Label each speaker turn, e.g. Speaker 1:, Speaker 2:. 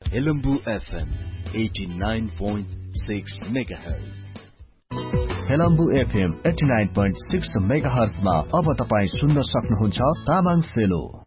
Speaker 1: Helambu FM 89.6 megahertz.
Speaker 2: Helambu FM 89.6 मेगाहर्जमा अब तपाईं सुन्न सक्नुहुन्छ तामाङ सेलो।